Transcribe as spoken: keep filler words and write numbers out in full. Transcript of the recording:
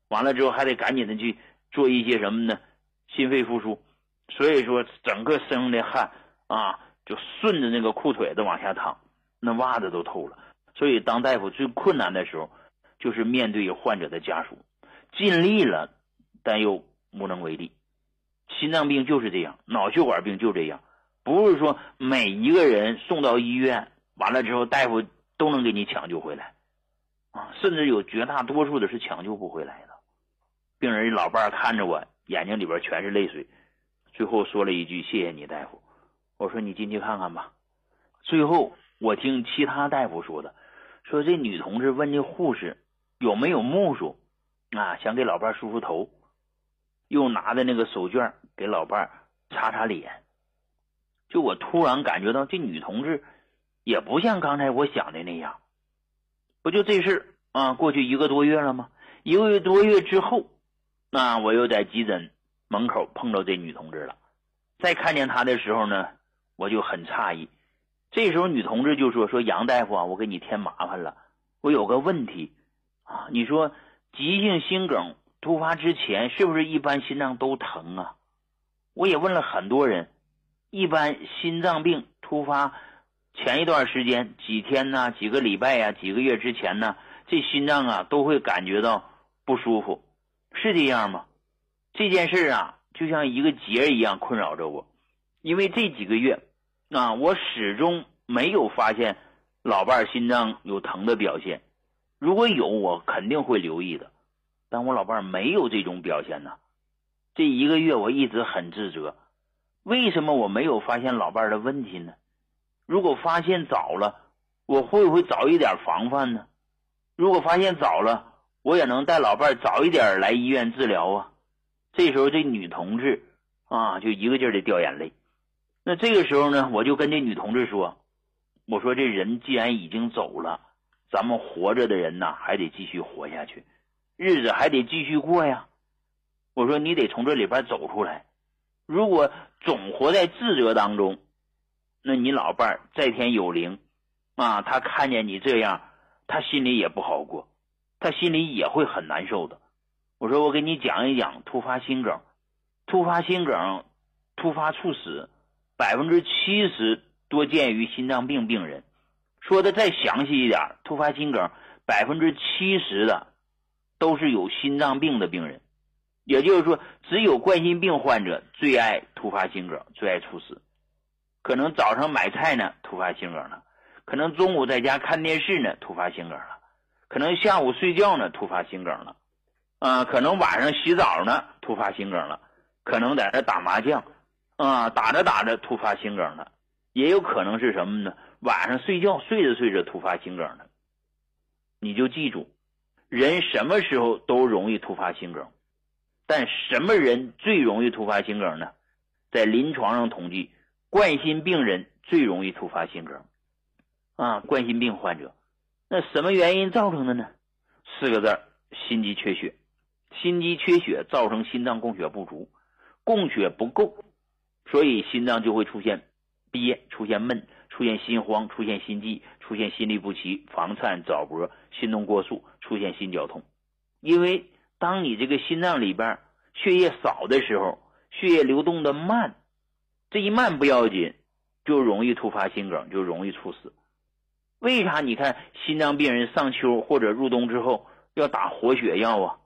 完了之后还得赶紧的去做一些什么呢？心肺复苏。所以说整个身上的汗啊，就顺着那个裤腿子往下淌，那袜子都透了。所以当大夫最困难的时候，就是面对患者的家属，尽力了，但又无能为力。心脏病就是这样，脑血管病就这样，不是说每一个人送到医院完了之后大夫都能给你抢救回来啊，甚至有绝大多数的是抢救不回来的。病人老伴看着我，眼睛里边全是泪水，最后说了一句：谢谢你大夫。我说你进去看看吧。最后我听其他大夫说的，说这女同志问这护士有没有目数啊，想给老伴梳梳头，又拿的那个手绢给老伴擦擦脸。就我突然感觉到这女同志也不像刚才我想的那样。不就这事啊，过去一个多月了吗？一个月多月之后，那我又在急诊门口碰到这女同志了。再看见她的时候呢，我就很诧异。这时候女同志就说说杨大夫啊，我给你添麻烦了，我有个问题啊，你说急性心梗突发之前是不是一般心脏都疼啊？我也问了很多人，一般心脏病突发前一段时间几天呢、几个礼拜呀、几个月之前呢，这心脏啊都会感觉到不舒服，是这样吗？这件事啊就像一个结一样困扰着我，因为这几个月啊，我始终没有发现老伴心脏有疼的表现，如果有我肯定会留意的，但我老伴没有这种表现呢。这一个月我一直很自责，为什么我没有发现老伴的问题呢？如果发现早了，我会不会早一点防范呢？如果发现早了，我也能带老伴早一点来医院治疗啊。这时候这女同志啊就一个劲儿的掉眼泪。那这个时候呢，我就跟这女同志说，我说这人既然已经走了，咱们活着的人呢还得继续活下去，日子还得继续过呀。我说你得从这里边走出来，如果总活在自责当中，那你老伴儿在天有灵啊，他看见你这样，他心里也不好过，他心里也会很难受的。我说我给你讲一讲突发心梗，突发心梗突发猝死百分之七十多见于心脏病病人。说的再详细一点，突发心梗百分之七十的都是有心脏病的病人。也就是说，只有冠心病患者最爱突发心梗，最爱猝死。可能早上买菜呢突发心梗了，可能中午在家看电视呢突发心梗了，可能下午睡觉呢突发心梗了啊，可能晚上洗澡呢突发心梗了，可能在这打麻将啊，打着打着突发心梗了，也有可能是什么呢？晚上睡觉睡着睡着突发心梗了。你就记住，人什么时候都容易突发心梗，但什么人最容易突发心梗呢？在临床上统计，冠心病人最容易突发心梗啊，冠心病患者。那什么原因造成的呢？四个字，心肌缺血。心肌缺血造成心脏供血不足，供血不够，所以心脏就会出现憋，出现闷，出现心慌，出现心悸，出现心律不齐，房颤早搏，心动过速，出现心绞痛。因为当你这个心脏里边血液少的时候，血液流动的慢，这一慢不要紧，就容易突发心梗，就容易猝死。为啥你看心脏病人上秋或者入冬之后要打活血药啊？